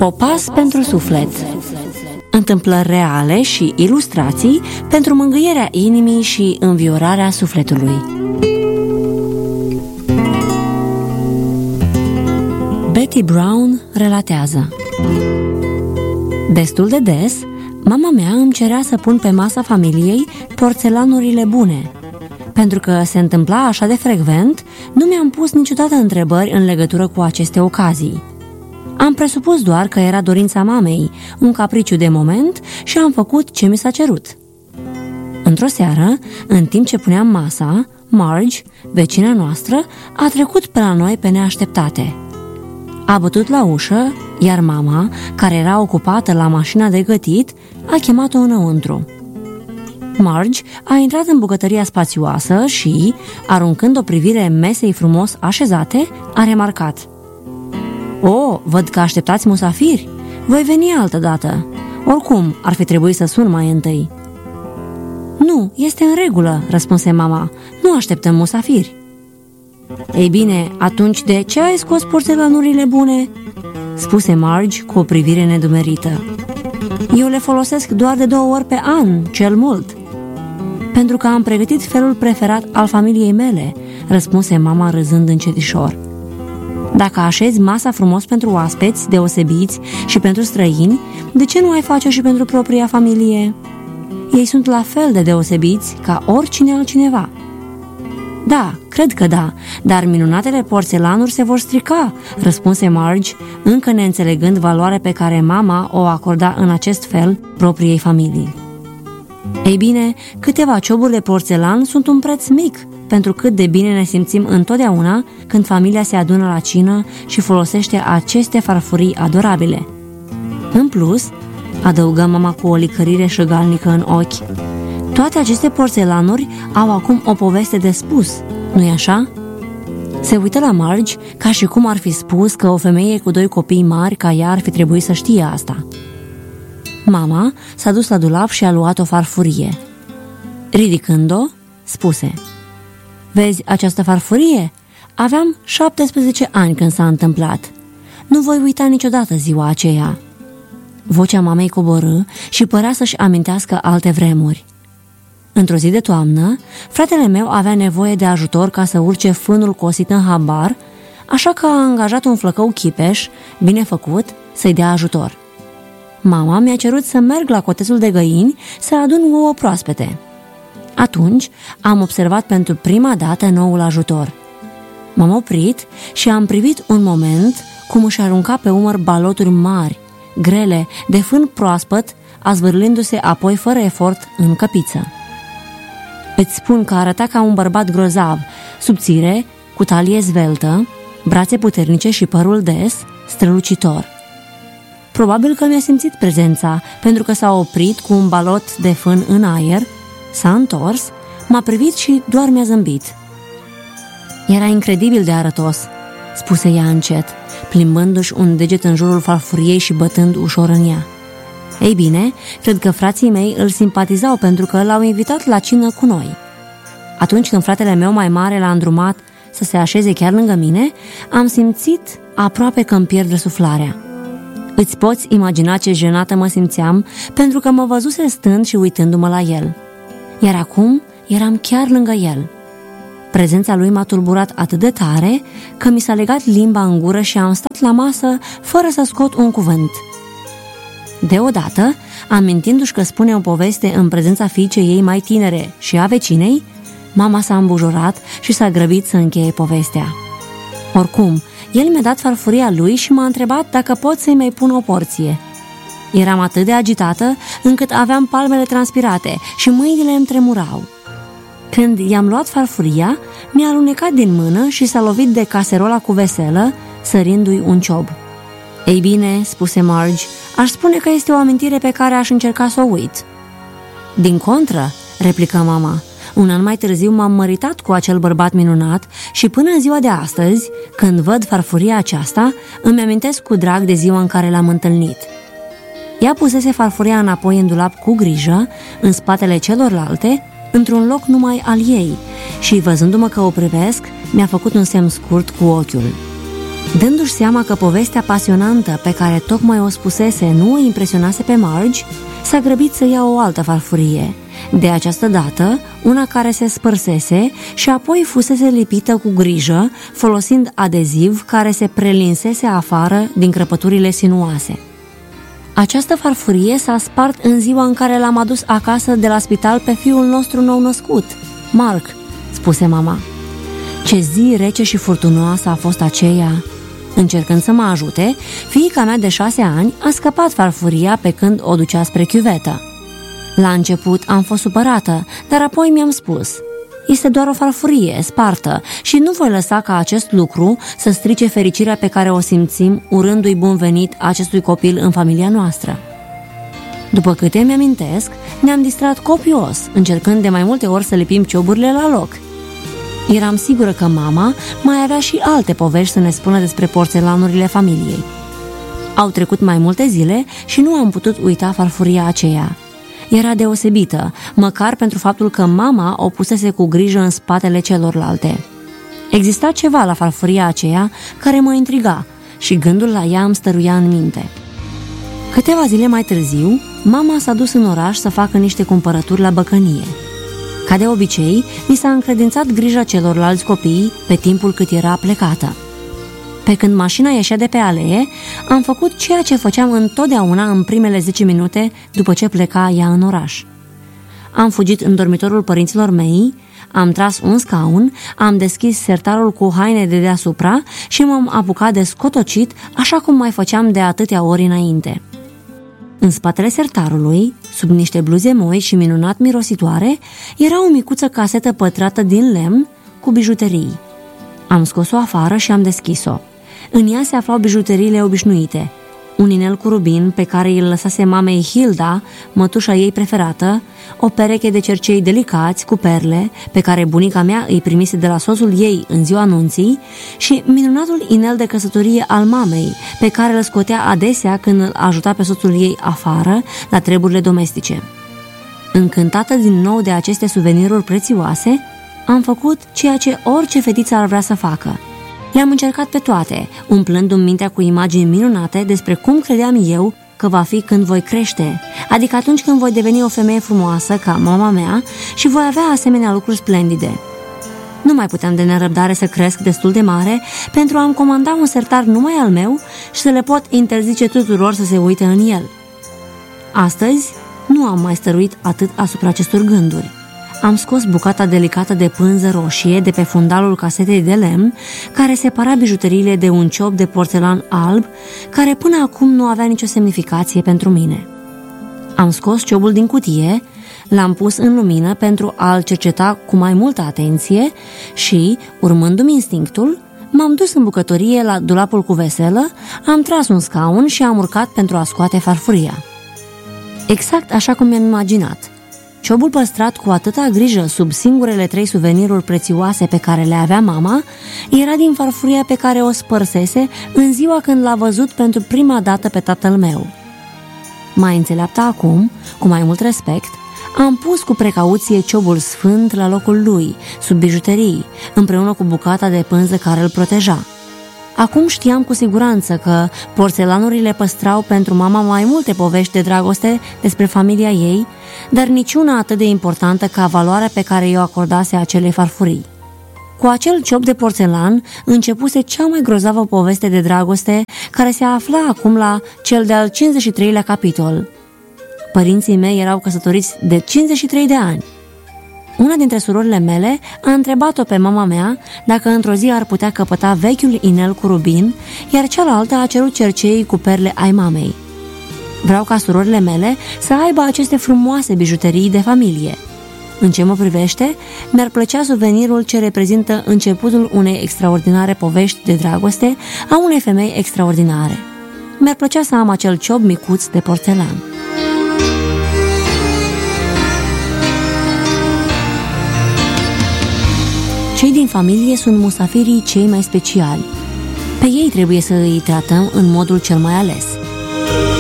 Popas pentru suflet. Întâmplări reale și ilustrații pentru mângâierea inimii și înviorarea sufletului. Betty Brown relatează: destul de des, mama mea îmi cerea să pun pe masa familiei porțelanurile bune. Pentru că se întâmpla așa de frecvent, nu mi-am pus niciodată întrebări în legătură cu aceste ocazii. Am presupus doar că era dorința mamei, un capriciu de moment, și am făcut ce mi s-a cerut. Într-o seară, în timp ce puneam masa, Marge, vecina noastră, a trecut pe la noi pe neașteptate. A bătut la ușă, iar mama, care era ocupată la mașina de gătit, a chemat-o înăuntru. Marge a intrat în bucătăria spațioasă și, aruncând o privire mesei frumos așezate, a remarcat: "O, văd că așteptați musafiri. Voi veni altădată. Oricum, ar fi trebuit să sun mai întâi." "Nu, este în regulă," răspunse mama. "Nu așteptăm musafiri." "Ei bine, atunci de ce ai scos porțelanurile bune?" spuse Marge cu o privire nedumerită. "Eu le folosesc doar de 2 ori pe an, cel mult." "Pentru că am pregătit felul preferat al familiei mele," răspunse mama râzând încetișor. "Dacă așezi masa frumos pentru oaspeți deosebiți și pentru străini, de ce nu ai face și pentru propria familie? Ei sunt la fel de deosebiți ca oricine altcineva." "Da, cred că da, dar minunatele porțelanuri se vor strica," răspunse Marge, încă neînțelegând valoarea pe care mama o acorda în acest fel propriei familii. "Ei bine, câteva cioburi de porțelan sunt un preț mic pentru cât de bine ne simțim întotdeauna când familia se adună la cină și folosește aceste farfurii adorabile. În plus," adăugă mama cu o licărire șăgalnică în ochi, "toate aceste porțelanuri au acum o poveste de spus, nu-i așa?" Se uită la Marge ca și cum ar fi spus că o femeie cu 2 copii mari ca ea ar fi trebuit să știe asta. Mama s-a dus la dulap și a luat o farfurie. Ridicând-o, spuse: "Vezi această farfurie? Aveam 17 ani când s-a întâmplat. Nu voi uita niciodată ziua aceea." Vocea mamei coborâ și părea să-și amintească alte vremuri. Într-o zi de toamnă, fratele meu avea nevoie de ajutor ca să urce fânul cosit în habar, așa că a angajat un flăcău chipeș, bine făcut, să-i dea ajutor. Mama mi-a cerut să merg la cotețul de găini să adun ouă proaspete. Atunci am observat pentru prima dată noul ajutor. M-am oprit și am privit un moment cum își arunca pe umăr baloturi mari, grele, de fân proaspăt, azvârlindu-se apoi fără efort în căpiță. Îți spun că arăta ca un bărbat grozav, subțire, cu talie zveltă, brațe puternice și părul des, strălucitor. Probabil că mi-a simțit prezența, pentru că s-a oprit cu un balot de fân în aer, s-a întors, m-a privit și doar mi-a zâmbit. "Era incredibil de arătos," spuse ea încet, plimbându-și un deget în jurul farfuriei și bătând ușor în ea. "Ei bine, cred că frații mei îl simpatizau pentru că l-au invitat la cină cu noi. Atunci când fratele meu mai mare l-a îndrumat să se așeze chiar lângă mine, am simțit aproape că îmi pierd răsuflarea. Îți poți imagina ce jenată mă simțeam pentru că mă văzuse stând și uitându-mă la el. Iar acum eram chiar lângă el. Prezența lui m-a tulburat atât de tare că mi s-a legat limba în gură și am stat la masă fără să scot un cuvânt. Deodată, amintindu-și că spune o poveste în prezența fiicei ei mai tinere și a vecinei, mama s-a îmbujorat și s-a grăbit să încheie povestea. Oricum, el mi-a dat farfuria lui și m-a întrebat dacă pot să-i mai pun o porție. Eram atât de agitată încât aveam palmele transpirate și mâinile îmi tremurau. Când i-am luat farfuria, mi-a alunecat din mână și s-a lovit de caserola cu veselă, sărindu-i un ciob. "Ei bine," spuse Marge, "aș spune că este o amintire pe care aș încerca să o uit." "Din contră," replică mama, "un an mai târziu m-am măritat cu acel bărbat minunat și până în ziua de astăzi, când văd farfuria aceasta, îmi amintesc cu drag de ziua în care l-am întâlnit." Ea pusese farfuria înapoi în dulap cu grijă, în spatele celorlalte, într-un loc numai al ei, și, văzându-mă că o privesc, mi-a făcut un semn scurt cu ochiul. Dându-și seama că povestea pasionantă pe care tocmai o spusese nu o impresionase pe Marge, s-a grăbit să ia o altă farfurie. De această dată, una care se spărsese și apoi fusese lipită cu grijă, folosind adeziv care se prelinsese afară din crăpăturile sinuoase. Această farfurie s-a spart în ziua în care l-am adus acasă de la spital pe fiul nostru nou-născut, Mark, spuse mama. Ce zi rece și furtunoasă a fost aceea! Încercând să mă ajute, fiica mea de 6 ani a scăpat farfuria pe când o ducea spre chiuvetă. La început am fost supărată, dar apoi mi-am spus: este doar o farfurie spartă și nu voi lăsa ca acest lucru să strice fericirea pe care o simțim urându-i bun venit acestui copil în familia noastră. După câte mi-amintesc, ne-am distrat copios, încercând de mai multe ori să lipim cioburile la loc. Eram sigură că mama mai avea și alte povești să ne spună despre porțelanurile familiei. Au trecut mai multe zile și nu am putut uita farfuria aceea. Era deosebită, măcar pentru faptul că mama o pusese cu grijă în spatele celorlalte. Exista ceva la farfuria aceea care mă intriga și gândul la ea îmi stăruia în minte. Câteva zile mai târziu, mama s-a dus în oraș să facă niște cumpărături la băcănie. Ca de obicei, mi s-a încredințat grija celorlalți copii pe timpul cât era plecată. Pe când mașina ieșea de pe alee, am făcut ceea ce făceam întotdeauna în primele 10 minute după ce pleca ea în oraș. Am fugit în dormitorul părinților mei, am tras un scaun, am deschis sertarul cu haine de deasupra și m-am apucat de scotocit, așa cum mai făceam de atâtea ori înainte. În spatele sertarului, sub niște bluze moi și minunat mirositoare, era o micuță casetă pătrată din lemn cu bijuterii. Am scos-o afară și am deschis-o. În ea se aflau bijuteriile obișnuite, un inel cu rubin pe care îl lăsase mamei Hilda, mătușa ei preferată, o pereche de cercei delicați cu perle pe care bunica mea îi primise de la soțul ei în ziua anunții și minunatul inel de căsătorie al mamei, pe care îl scotea adesea când îl ajuta pe soțul ei afară la treburile domestice. Încântată din nou de aceste suveniruri prețioase, am făcut ceea ce orice fetiță ar vrea să facă. Le-am încercat pe toate, umplându-mi mintea cu imagini minunate despre cum credeam eu că va fi când voi crește, adică atunci când voi deveni o femeie frumoasă ca mama mea și voi avea asemenea lucruri splendide. Nu mai puteam de nerăbdare să cresc destul de mare pentru a-mi comanda un sertar numai al meu și să le pot interzice tuturor să se uite în el. Astăzi nu am mai stăruit atât asupra acestor gânduri. Am scos bucata delicată de pânză roșie de pe fundalul casetei de lemn, care separa bijuteriile de un ciop de porțelan alb, care până acum nu avea nicio semnificație pentru mine. Am scos ciobul din cutie, l-am pus în lumină pentru a-l cerceta cu mai multă atenție și, urmându-mi instinctul, m-am dus în bucătărie la dulapul cu veselă, am tras un scaun și am urcat pentru a scoate farfuria. Exact așa cum mi-am imaginat. Ciobul păstrat cu atâta grijă sub singurele 3 suveniruri prețioase pe care le avea mama era din farfuria pe care o spărsese în ziua când l-a văzut pentru prima dată pe tatăl meu. Mai înțeleaptă acum, cu mai mult respect, am pus cu precauție ciobul sfânt la locul lui, sub bijuterii, împreună cu bucata de pânză care îl proteja. Acum știam cu siguranță că porțelanurile păstrau pentru mama mai multe povești de dragoste despre familia ei, dar niciuna atât de importantă ca valoarea pe care i-o acordase acelei farfurii. Cu acel ciop de porțelan începuse cea mai grozavă poveste de dragoste care se afla acum la cel de-al 53-lea capitol. Părinții mei erau căsătoriți de 53 de ani. Una dintre surorile mele a întrebat-o pe mama mea dacă într-o zi ar putea căpăta vechiul inel cu rubin, iar cealaltă a cerut cerceii cu perle ai mamei. Vreau ca surorile mele să aibă aceste frumoase bijuterii de familie. În ce mă privește, mi-ar plăcea suvenirul ce reprezintă începutul unei extraordinare povești de dragoste a unei femei extraordinare. Mi-ar plăcea să am acel ciop micuț de porțelan. Cei din familie sunt musafirii cei mai speciali. Pe ei trebuie să îi tratăm în modul cel mai ales.